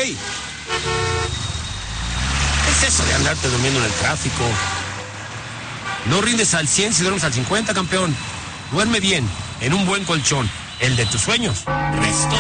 güey. ¿Qué es eso de andarte durmiendo en el tráfico? No rindes al 100 si duermes al 50, campeón. Duerme bien, en un buen colchón, el de tus sueños. Resto.